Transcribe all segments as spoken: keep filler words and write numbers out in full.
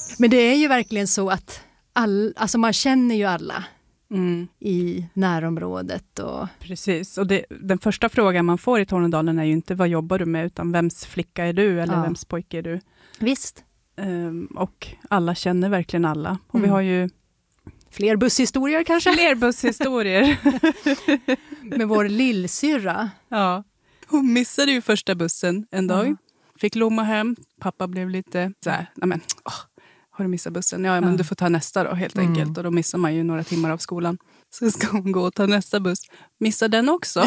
Men det är ju verkligen så att all, alltså man känner ju alla mm. i närområdet. Och... Precis, och det, den första frågan man får i Tornedalen är ju inte vad jobbar du med, utan vems flicka är du eller ja. vems pojke är du? Visst. Um, och alla känner verkligen alla. Och mm. vi har ju... Fler busshistorier kanske? Fler busshistorier. Med vår lillsyrra. Ja. Hon missade ju första bussen en dag. Mm. Fick lomma hem. Pappa blev lite så här, nej men, åh, har du missat bussen? Ja, men mm. du får ta nästa då helt enkelt. Mm. Och då missar man ju några timmar av skolan. Så ska hon gå och ta nästa buss. Missar den också.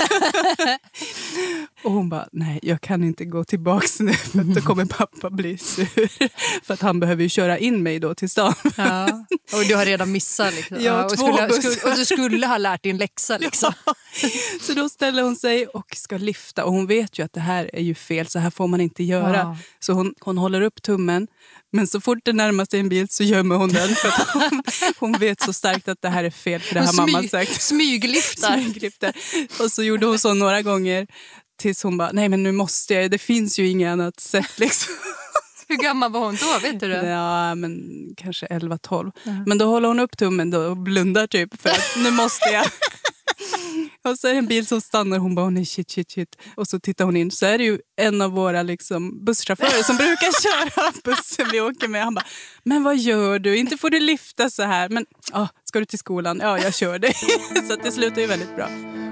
Och hon bara, nej jag kan inte gå tillbaks nu. För då kommer pappa bli sur. För att han behöver ju köra in mig då till stan. Ja. Och du har redan missat liksom. Ja, ja, och, två skulle, skulle, och du skulle ha lärt din läxa liksom. Ja. Så då ställer hon sig och ska lyfta. Och hon vet ju att det här är ju fel. Så här får man inte göra. Ja. Så hon, hon håller upp tummen. Men så fort det närmar sig en bil så gömmer hon den. För att hon, hon vet så starkt att det här är fel. För det har smyg, mamma sagt. Smyglyftar. Smyglyftar. Och så gjorde hon så några gånger. Tills hon bara, nej men nu måste jag. Det finns ju inget annat sätt liksom. Hur gammal var hon då, vet du det? Ja, men kanske elva tolv. Uh-huh. Men då håller hon upp tummen då och blundar typ. För att nu måste jag. Och så är det en bil som stannar. Hon bara, nej shit, shit, shit. Och så tittar hon in. Så är det ju en av våra liksom, busschaufförer som brukar köra bussen vi åker med. Han bara, men vad gör du? Inte får du lyfta så här. Men, ah, ska du till skolan? Ja, jag kör dig. Så att det slutar ju väldigt bra.